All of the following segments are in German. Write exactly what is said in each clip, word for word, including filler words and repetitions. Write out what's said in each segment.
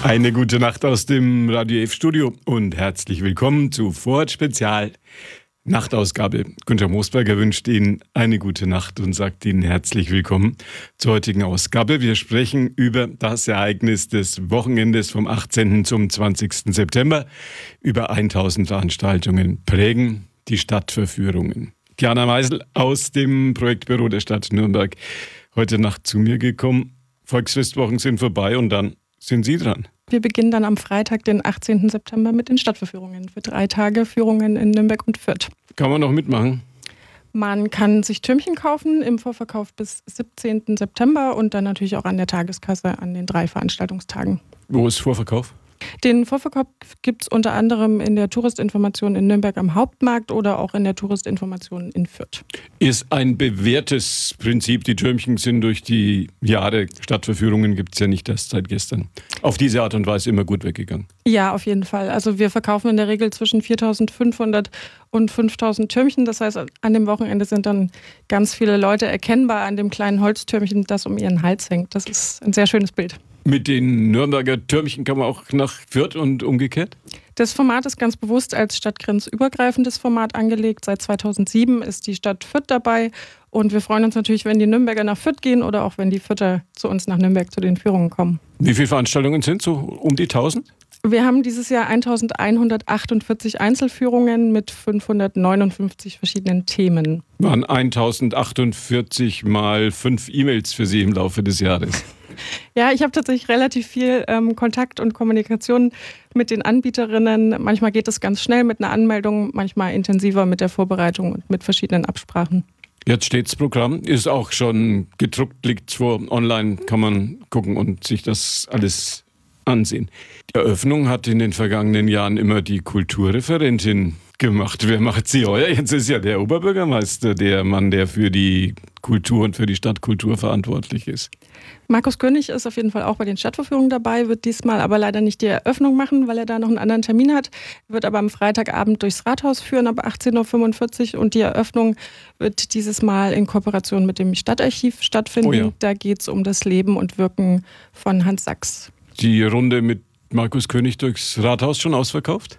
Eine gute Nacht aus dem Radio F-Studio und herzlich willkommen zu Vorort Spezial Nachtausgabe. Günther Moosberger wünscht Ihnen eine gute Nacht und sagt Ihnen herzlich willkommen zur heutigen Ausgabe. Wir sprechen über das Ereignis des Wochenendes vom achtzehnten zum zwanzigsten September. Über tausend Veranstaltungen prägen die Stadtverführungen. Diana Meisel aus dem Projektbüro der Stadt Nürnberg heute Nacht zu mir gekommen. Volksfestwochen sind vorbei und dann sind Sie dran. Wir beginnen dann am Freitag, den achtzehnten September, mit den Stadtverführungen für drei Tage Führungen in Nürnberg und Fürth. Kann man noch mitmachen? Man kann sich Türmchen kaufen im Vorverkauf bis siebzehnten September und dann natürlich auch an der Tageskasse an den drei Veranstaltungstagen. Wo ist Vorverkauf? Den Vorverkauf gibt es unter anderem in der Touristinformation in Nürnberg am Hauptmarkt oder auch in der Touristinformation in Fürth. Ist ein bewährtes Prinzip. Die Türmchen sind durch die Jahre, Stadtverführungen gibt es ja nicht erst seit gestern, auf diese Art und Weise immer gut weggegangen. Ja, auf jeden Fall. Also wir verkaufen in der Regel zwischen viertausendfünfhundert und fünftausend Türmchen. Das heißt, an dem Wochenende sind dann ganz viele Leute erkennbar an dem kleinen Holztürmchen, das um ihren Hals hängt. Das ist ein sehr schönes Bild. Mit den Nürnberger Türmchen kann man auch nach Fürth und umgekehrt? Das Format ist ganz bewusst als stadtgrenzübergreifendes Format angelegt. Seit zweitausendsieben ist die Stadt Fürth dabei. Und wir freuen uns natürlich, wenn die Nürnberger nach Fürth gehen oder auch wenn die Fürther zu uns nach Nürnberg zu den Führungen kommen. Wie viele Veranstaltungen sind so um die tausend? Wir haben dieses Jahr eintausendeinhundertachtundvierzig Einzelführungen mit fünfhundertneunundfünfzig verschiedenen Themen. Waren eintausendachundvierzig mal fünf E-Mails für Sie im Laufe des Jahres? Ja, ich habe tatsächlich relativ viel ähm, Kontakt und Kommunikation mit den Anbieterinnen. Manchmal geht es ganz schnell mit einer Anmeldung, manchmal intensiver mit der Vorbereitung und mit verschiedenen Absprachen. Jetzt steht's Programm, ist auch schon gedruckt, liegt vor, online kann man gucken und sich das alles ansehen. Die Eröffnung hat in den vergangenen Jahren immer die Kulturreferentin gemacht. Wer macht sie heuer? Jetzt ist ja der Oberbürgermeister der Mann, der für die Kultur und für die Stadtkultur verantwortlich ist. Markus König ist auf jeden Fall auch bei den Stadtverführungen dabei, wird diesmal aber leider nicht die Eröffnung machen, weil er da noch einen anderen Termin hat. Er wird aber am Freitagabend durchs Rathaus führen ab achtzehn Uhr fünfundvierzig und die Eröffnung wird dieses Mal in Kooperation mit dem Stadtarchiv stattfinden. Oh ja. Da geht es um das Leben und Wirken von Hans Sachs. Die Runde mit Markus König durchs Rathaus schon ausverkauft?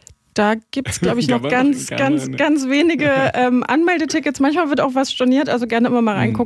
Da gibt es, glaube ich, noch ganz, ganz, ganz wenige ähm, Anmeldetickets. Manchmal wird auch was storniert, also gerne immer mal reingucken.